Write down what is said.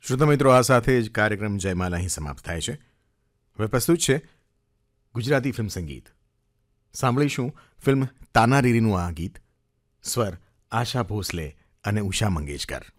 શ્રોતા મિત્રો, આ સાથે જ કાર્યક્રમ જયમાલ અહીં સમાપ્ત થાય છે. હવે પ્રસ્તુત છે ગુજરાતી ફિલ્મ સંગીત. સાંભળીશું ફિલ્મ તાનારીરીનું આ ગીત. સ્વર આશા ભોસલે અને ઉષા મંગેશકર.